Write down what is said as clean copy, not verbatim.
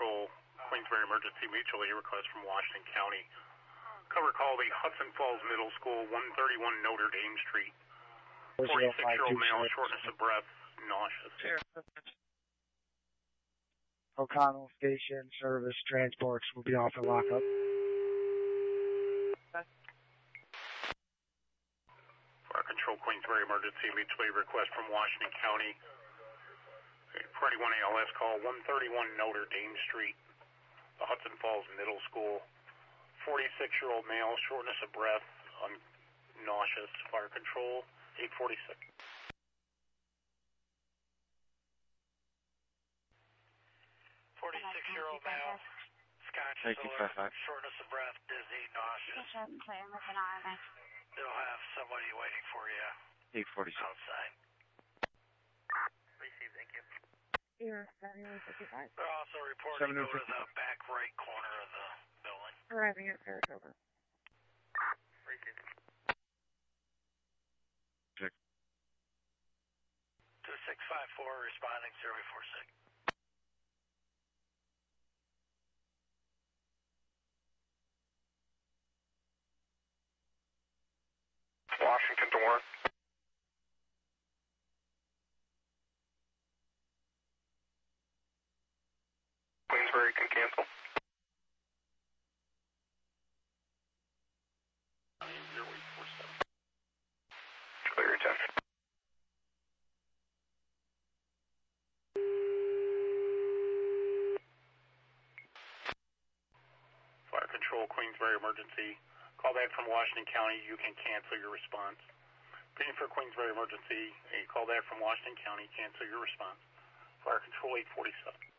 Control, Queensbury Emergency Mutual Aid request from Washington County. Cover call the Hudson Falls Middle School, 131 Notre Dame Street. 46-year-old male, shortness of breath, nauseous. O'Connell Station service transports will be off at lockup. Fire Control, Queensbury Emergency Mutual Aid request from Washington County. For anyone ALS call, 131 Notre Dame Street, the Hudson Falls Middle School. 46-year-old male, shortness of breath, nauseous. Fire Control, 846. Year-old male, conscious alert, shortness of breath, dizzy, nauseous. They'll have somebody waiting for you 846. outside. Receive, thank you. Here, 7155. They're also reporting to go to the back right corner of the building. Arriving at Saratoga. Receive. 2654, responding 046. Washington to Warren. Queensbury can cancel. Clear your 10. Fire Control, Queensbury Emergency. Call back from Washington County. You can cancel your response. Opinion for Queensbury Emergency. A call back from Washington County. Cancel your response. Fire Control 847.